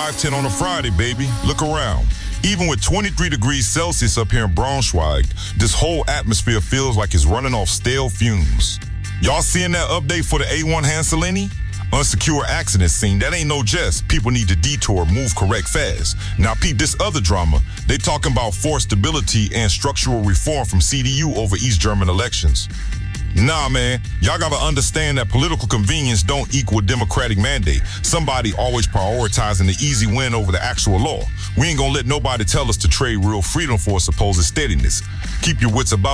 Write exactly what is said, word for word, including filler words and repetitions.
five ten on a Friday, baby. Look around. Even with twenty-three degrees Celsius up here in Braunschweig, this whole atmosphere feels like it's running off stale fumes. Y'all seeing that update for the A one Hanselini? Unsecure accident scene, that ain't no jest. People need to detour, move correct fast. Now peep this other drama. They talking about forced stability and structural reform from C D U over East German elections. Nah, man, y'all gotta understand that political convenience don't equal democratic mandate. Somebody always prioritizing the easy win over the actual law. We ain't gonna let nobody tell us to trade real freedom for supposed steadiness. Keep your wits about